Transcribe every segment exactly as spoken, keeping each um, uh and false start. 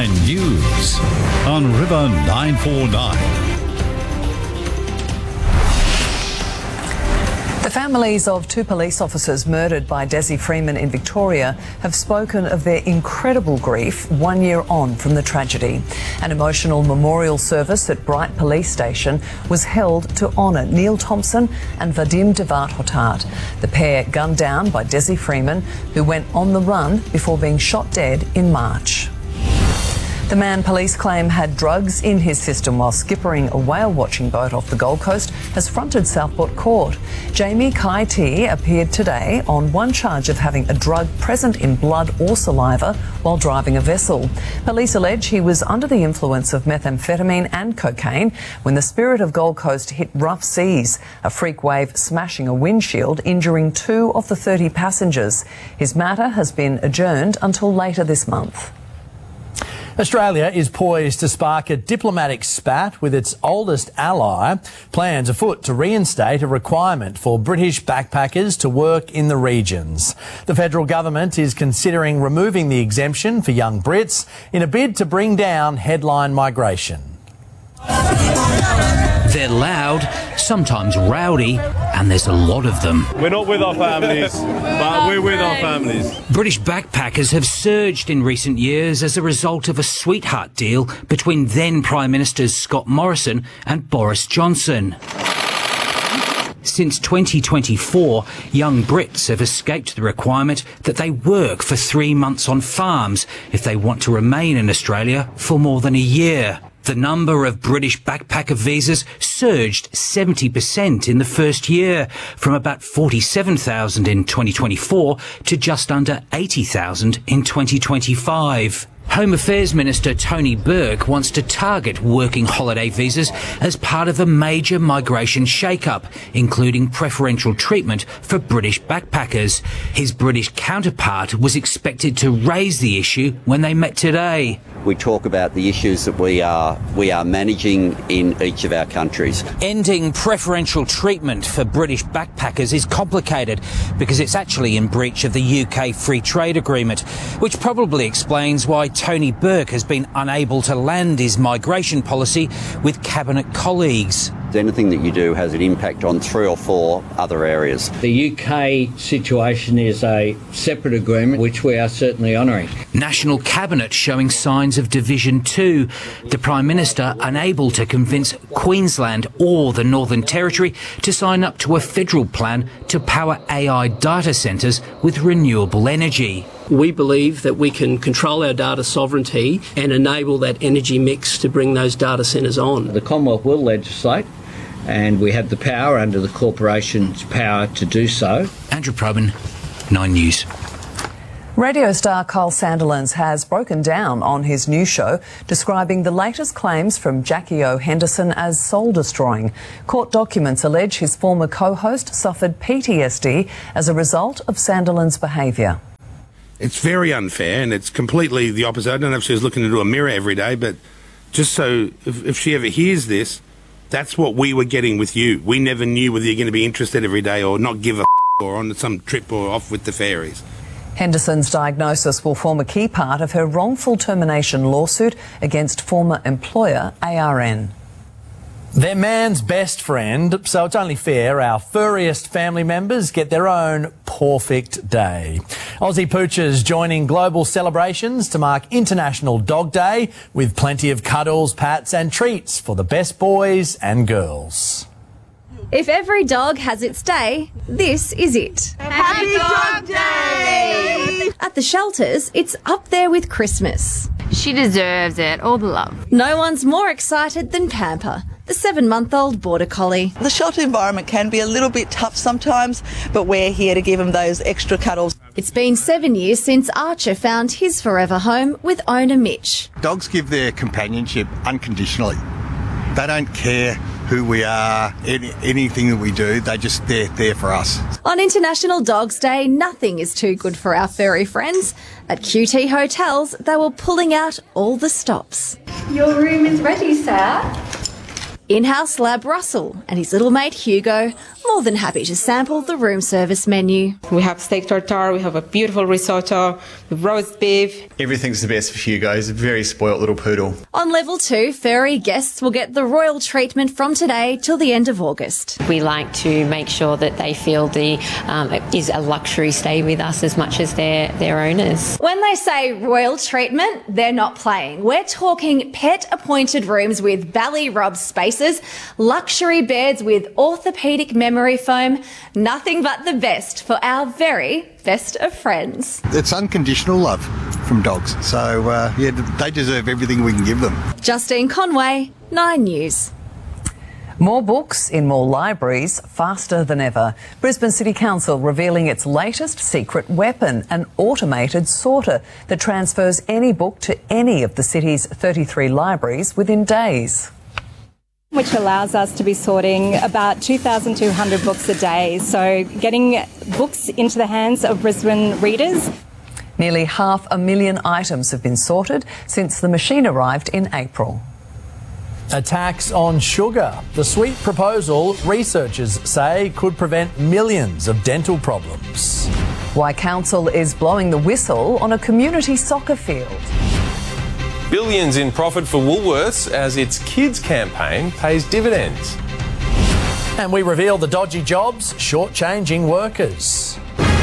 nine News on River nine four nine. The families of two police officers murdered by Desi Freeman in Victoria have spoken of their incredible grief one year on from the tragedy. An emotional memorial service at Bright Police Station was held to honour Neil Thompson and Vadim Devat-Hotat, the pair gunned down by Desi Freeman, who went on the run before being shot dead in March. The man police claim had drugs in his system while skippering a whale-watching boat off the Gold Coast has fronted Southport Court. Jamie Kai-T appeared today on one charge of having a drug present in blood or saliva while driving a vessel. Police allege he was under the influence of methamphetamine and cocaine when the Spirit of Gold Coast hit rough seas, a freak wave smashing a windshield, injuring two of the thirty passengers. His matter has been adjourned until later this month. Australia is poised to spark a diplomatic spat with its oldest ally. Plans afoot to reinstate a requirement for British backpackers to work in the regions. The federal government is considering removing the exemption for young Brits in a bid to bring down headline migration. They're loud, sometimes rowdy, and there's a lot of them. We're not with our families, but we're with our families. British backpackers have surged in recent years as a result of a sweetheart deal between then Prime Ministers Scott Morrison and Boris Johnson. Since twenty twenty-four, young Brits have escaped the requirement that they work for three months on farms if they want to remain in Australia for more than a year. The number of British backpacker visas surged seventy percent in the first year, from about forty-seven thousand in twenty twenty-four to just under eighty thousand in twenty twenty-five. Home Affairs Minister Tony Burke wants to target working holiday visas as part of a major migration shake-up, including preferential treatment for British backpackers. His British counterpart was expected to raise the issue when they met today. We talk about the issues that we are we are managing in each of our countries. Ending preferential treatment for British backpackers is complicated because it's actually in breach of the U K Free Trade Agreement, which probably explains why Tony Burke has been unable to land his migration policy with Cabinet colleagues. Anything that you do has an impact on three or four other areas. The U K situation is a separate agreement, which we are certainly honouring. National Cabinet showing signs of Division two. The Prime Minister unable to convince Queensland or the Northern Territory to sign up to a federal plan to power A I data centres with renewable energy. We believe that we can control our data sovereignty and enable that energy mix to bring those data centres on. The Commonwealth will legislate, and we have the power under the corporation's power to do so. Andrew Probyn, Nine News. Radio star Carl Sandilands has broken down on his new show, describing the latest claims from Jackie O. Henderson as soul-destroying. Court documents allege his former co-host suffered P T S D as a result of Sandilands' behaviour. It's very unfair, and it's completely the opposite. I don't know if she was looking into a mirror every day, but just so if, if she ever hears this, that's what we were getting with you. We never knew whether you're going to be interested every day or not give a or on some trip or off with the fairies. Henderson's diagnosis will form a key part of her wrongful termination lawsuit against former employer A R N. They're man's best friend, so it's only fair our furriest family members get their own perfect day. Aussie poochers joining global celebrations to mark International Dog Day with plenty of cuddles, pats and treats for the best boys and girls. If every dog has its day, this is it. Happy Dog Day! At the shelters, it's up there with Christmas. She deserves it, all the love. No one's more excited than Pamper, the seven-month-old border collie. The shelter environment can be a little bit tough sometimes, but we're here to give him those extra cuddles. It's been seven years since Archer found his forever home with owner Mitch. Dogs give their companionship unconditionally. They don't care who we are, any, anything that we do, they just, they're there for us. On International Dogs Day, nothing is too good for our furry friends. At Q T Hotels, they were pulling out all the stops. Your room is ready, sir. In-house lab Russell and his little mate Hugo more than happy to sample the room service menu. We have steak tartare, we have a beautiful risotto, with roast beef. Everything's the best for Hugo. He's a very spoilt little poodle. On level two, furry guests will get the royal treatment from today till the end of August. We like to make sure that they feel the um, it is a luxury stay with us as much as their, their owners. When they say royal treatment, they're not playing. We're talking pet-appointed rooms with belly rub spaces, luxury beds with orthopaedic memory foam, nothing but the best for our very best of friends. It's unconditional love from dogs. So, uh, yeah, they deserve everything we can give them. Justine Conway, Nine News. More books in more libraries faster than ever. Brisbane City Council revealing its latest secret weapon, an automated sorter that transfers any book to any of the city's thirty-three libraries within days. Which allows us to be sorting about two thousand two hundred books a day, so getting books into the hands of Brisbane readers. Nearly half a million items have been sorted since the machine arrived in April. A tax on sugar. The sweet proposal, researchers say, could prevent millions of dental problems. Why council is blowing the whistle on a community soccer field. Billions in profit for Woolworths as its kids campaign pays dividends. And we reveal the dodgy jobs shortchanging workers.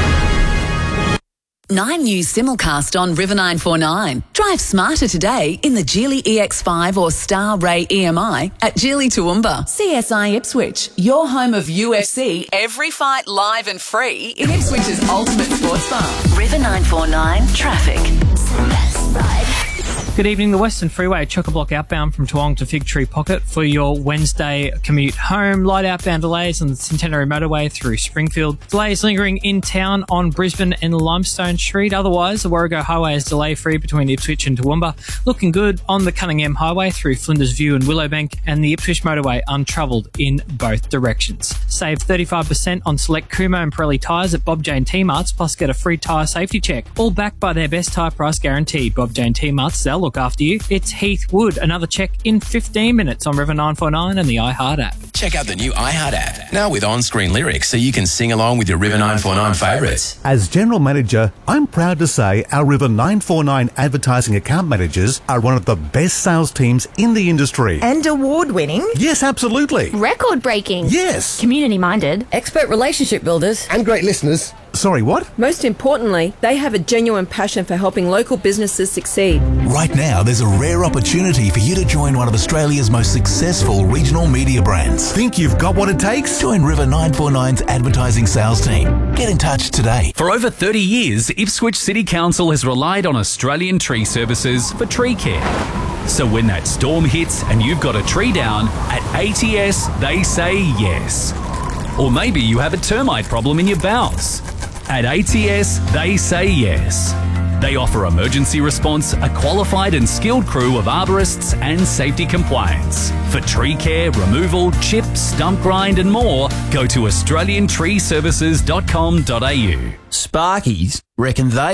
Nine News simulcast on River nine four nine. Drive smarter today in the Geely E X five or Star Ray E M I at Geely Toowoomba. C S I Ipswich, your home of U F C. Every fight live and free in Ipswich's ultimate sports bar. River nine four nine traffic. Good evening. The Western Freeway, chock-a-block outbound from Toowong to Fig Tree Pocket for your Wednesday commute home. Light outbound delays on the Centenary Motorway through Springfield. Delays lingering in town on Brisbane and Limestone Street. Otherwise, the Warrego Highway is delay-free between Ipswich and Toowoomba. Looking good on the Cunningham Highway through Flinders View and Willowbank, and the Ipswich Motorway untravelled in both directions. Save thirty-five percent on select Kumo and Pirelli tyres at Bob Jane T-Marts, plus get a free tyre safety check. All backed by their best tyre price guarantee. Bob Jane T-Marts, they'll look after you. It's Heath Wood. Another check in fifteen minutes on River nine four nine and the iHeart app. Check out the new iHeart app, now with on-screen lyrics so you can sing along with your River nine four nine favourites. As General Manager, I'm proud to say our River nine four nine advertising account managers are one of the best sales teams in the industry. And award-winning. Yes, absolutely. Record-breaking. Yes. Community-minded. Expert relationship builders. And great listeners. Sorry, what? Most importantly, they have a genuine passion for helping local businesses succeed. Right now, there's a rare opportunity for you to join one of Australia's most successful regional media brands. Think you've got what it takes? Join River nine four nine's advertising sales team. Get in touch today. For over thirty years, Ipswich City Council has relied on Australian Tree Services for tree care. So when that storm hits and you've got a tree down, at A T S they say yes. Or maybe you have a termite problem in your boughs. At A T S, they say yes. They offer emergency response, a qualified and skilled crew of arborists and safety compliance. For tree care, removal, chip, stump grind and more, go to australian tree services dot com dot a u. Sparkies reckon they